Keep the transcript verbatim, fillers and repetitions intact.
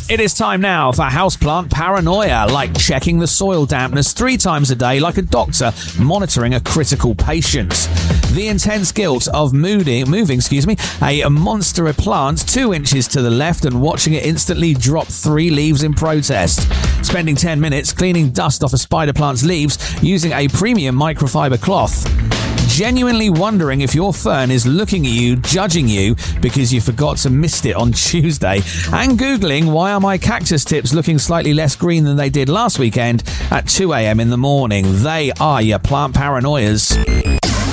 It is time now for houseplant paranoia, like checking the soil dampness three times a day like a doctor monitoring a critical patient. The intense guilt of moving, moving excuse me, a monster plant two inches to the left and watching it instantly drop three leaves in protest. Spending ten minutes cleaning dust off a spider plant's leaves using a premium microfiber cloth. Genuinely wondering if your fern is looking at you, judging you because you forgot to mist it on Tuesday, and Googling why are my cactus tips looking slightly less green than they did last weekend at two a.m. in the morning. They are your plant paranoias.